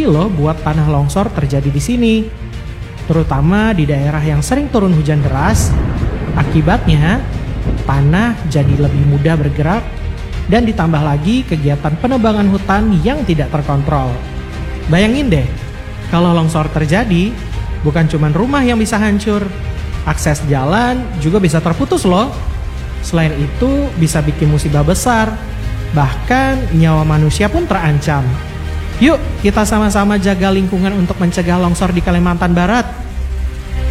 tinggi loh buat tanah longsor terjadi di sini. Terutama di daerah yang sering turun hujan deras. Akibatnya, tanah jadi lebih mudah bergerak dan ditambah lagi kegiatan penebangan hutan yang tidak terkontrol. Bayangin deh, kalau longsor terjadi, bukan cuma rumah yang bisa hancur, akses jalan juga bisa terputus loh. Selain itu, bisa bikin musibah besar, bahkan nyawa manusia pun terancam. Yuk, kita sama-sama jaga lingkungan untuk mencegah longsor di Kalimantan Barat.